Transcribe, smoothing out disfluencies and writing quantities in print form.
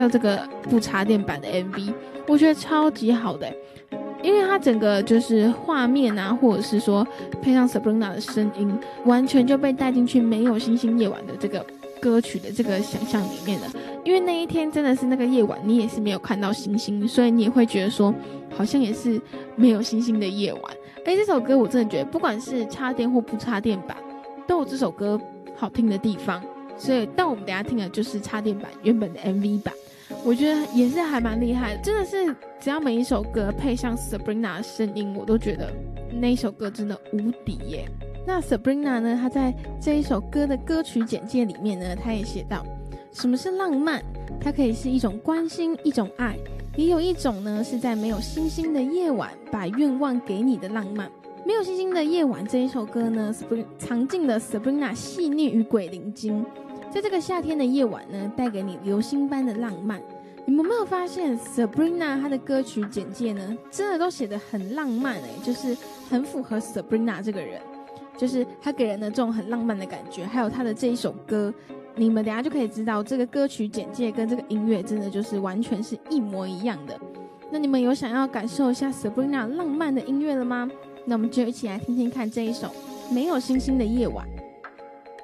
这个不插电版的 MV， 我觉得超级好的因为它整个就是画面啊，或者是说配上 Sabrina 的声音，完全就被带进去没有星星夜晚的这个歌曲的这个想象里面了。因为那一天真的是那个夜晚，你也是没有看到星星，所以你也会觉得说好像也是没有星星的夜晚。而这首歌我真的觉得不管是插电或不插电版都有这首歌好听的地方，所以但我们等一下听的就是插电版原本的 MV 版，我觉得也是还蛮厉害的。真的是只要每一首歌配上 Sabrina 的声音，我都觉得那一首歌真的无敌耶。那 Sabrina 呢，她在这一首歌的歌曲简介里面呢，她也写到什么是浪漫，它可以是一种关心，一种爱，也有一种呢是在没有星星的夜晚把愿望给你的浪漫。没有星星的夜晚这一首歌呢，藏进了 Sabrina 细腻与鬼灵精，在这个夏天的夜晚呢，带给你流星般的浪漫。你们有没有发现 Sabrina 她的歌曲简介呢，真的都写得很浪漫就是很符合 Sabrina 这个人，就是她给人的这种很浪漫的感觉。还有她的这一首歌，你们等一下就可以知道这个歌曲简介跟这个音乐真的就是完全是一模一样的。那你们有想要感受一下 Sabrina 浪漫的音乐了吗？那我们就一起来听听看这一首没有星星的夜晚。